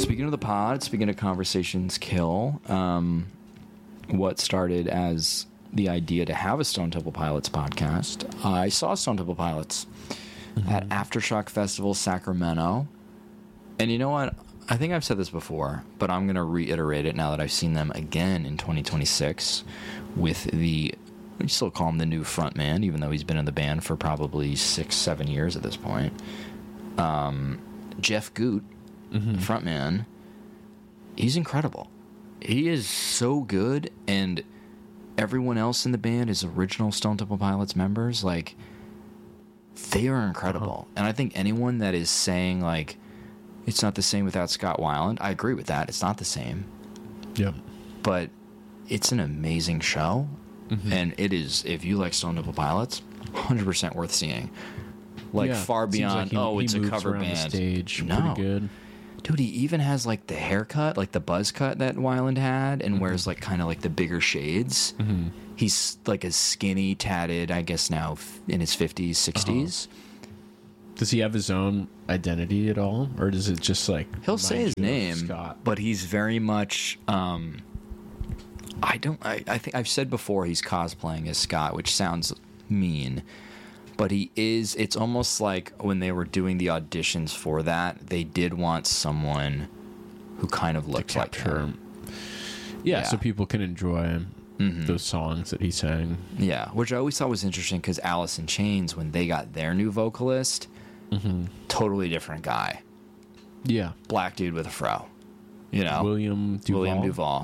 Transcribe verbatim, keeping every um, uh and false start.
speaking of the pod, speaking of Conversations Kill, um, what started as the idea to have a Stone Temple Pilots podcast, I saw Stone Temple Pilots mm-hmm. at Aftershock Festival Sacramento. And you know what? I think I've said this before, but I'm going to reiterate it now that I've seen them again in twenty twenty-six with the, we still call him the new frontman, even though he's been in the band for probably six, seven years at this point. Um, Jeff Goot, mm-hmm. frontman, he's incredible. He is so good, and everyone else in the band is original Stone Temple Pilots members. Like, they are incredible. Uh-huh. And I think anyone that is saying, like, it's not the same without Scott Weiland, I agree with that. It's not the same. Yep. But it's an amazing show. Mm-hmm. And it is, if you like Stone Temple Pilots, one hundred percent worth seeing. Like, yeah, far beyond, like he, oh, it's he a cover band. band. The stage no. Pretty good. Dude, he even has, like, the haircut, like the buzz cut that Weiland had, and mm-hmm. wears, like, kind of like the bigger shades. Mm-hmm. He's, like, a skinny, tatted, I guess now in his fifties, sixties. Uh-huh. Does he have his own identity at all? Or does it just, like... He'll say his name, but he's very much... Um, I don't... I, I think I've said before he's cosplaying as Scott, which sounds mean. But he is... It's almost like when they were doing the auditions for that, they did want someone who kind of looked like him. Yeah, yeah, so people can enjoy mm-hmm. those songs that he sang. Yeah, which I always thought was interesting because Alice in Chains, when they got their new vocalist... Mm-hmm. Totally different guy. Yeah. Black dude with a fro. You know? William Duvall. William Duvall.